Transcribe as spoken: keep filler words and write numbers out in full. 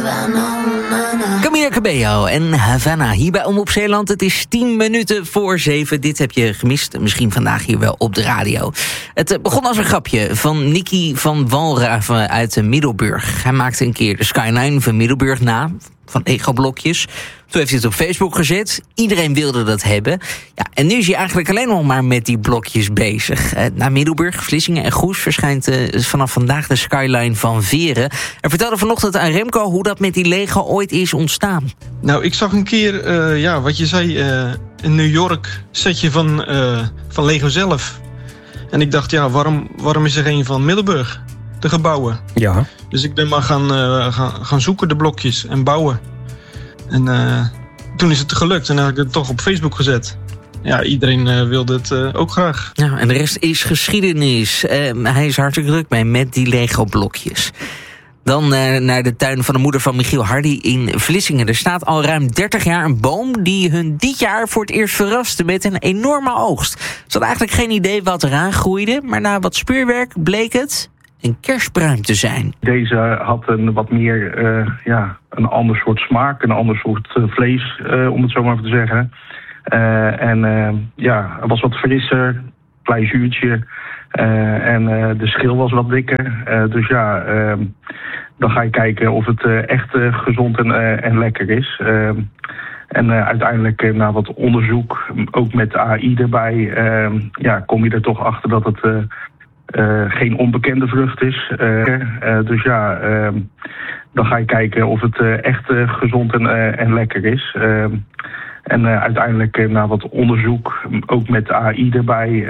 Camila Cabello en Havana hier bij Omroep Zeeland. Het is tien minuten voor zeven. Dit heb je gemist, misschien vandaag hier wel op de radio. Het begon als een grapje van Nicky van Walraven uit Middelburg. Hij maakte een keer de skyline van Middelburg na, van Lego-blokjes. Toen heeft hij het op Facebook gezet. Iedereen wilde dat hebben. Ja, en nu is hij eigenlijk alleen nog maar met die blokjes bezig. Uh, na Middelburg, Vlissingen en Goes verschijnt uh, vanaf vandaag de skyline van Veren. Er vertelde vanochtend aan Remco hoe dat met die Lego ooit is ontstaan. Nou, ik zag een keer, uh, ja, wat je zei, uh, in New York setje van, uh, van Lego zelf. En ik dacht, ja, waarom, waarom is er een van Middelburg? De gebouwen. Ja. Dus ik ben maar gaan, uh, gaan, gaan zoeken de blokjes en bouwen. En uh, toen is het gelukt en heb ik het toch op Facebook gezet. Ja, iedereen uh, wilde het uh, ook graag. Ja, en de rest is geschiedenis. Uh, hij is hartstikke druk mee met die Lego-blokjes. Dan uh, naar de tuin van de moeder van Michiel Hardy in Vlissingen. Er staat al ruim dertig jaar een boom die hun dit jaar voor het eerst verraste met een enorme oogst. Ze hadden eigenlijk geen idee wat eraan groeide, maar na wat speurwerk bleek het een kerstpruim te zijn. Deze had een wat meer, uh, ja, een ander soort smaak, een ander soort uh, vlees, uh, om het zo maar even te zeggen. Uh, en uh, ja, het was wat frisser, klein zuurtje. Uh, en uh, de schil was wat dikker. Uh, dus ja, uh, dan ga je kijken of het uh, echt uh, gezond en, uh, en lekker is. Uh, en uh, uiteindelijk uh, na wat onderzoek, ook met A I erbij, uh, ja, kom je er toch achter dat het uh, uh, geen onbekende vrucht is. Uh, uh, dus ja, uh, dan ga je kijken of het uh, echt uh, gezond en, uh, en lekker is. Uh, en uh, uiteindelijk uh, na wat onderzoek, ook met A I erbij,